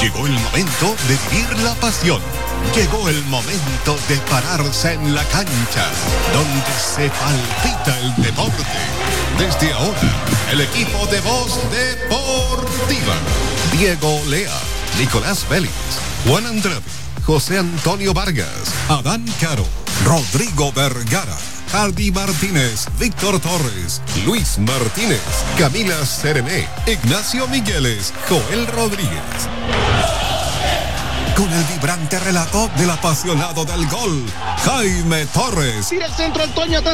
Llegó el momento de vivir la pasión. Llegó el momento de pararse en la cancha, donde se palpita el deporte. Desde ahora, el equipo de Voz Deportiva. Diego Lea, Nicolás Vélez, Juan Andrade, José Antonio Vargas, Adán Caro, Rodrigo Vergara, Hardy Martínez, Víctor Torres, Luis Martínez, Camila Serené, Ignacio Migueles, Joel Rodríguez. Con el vibrante relato del apasionado del gol, Jaime Torres. Tira el centro, Antonio.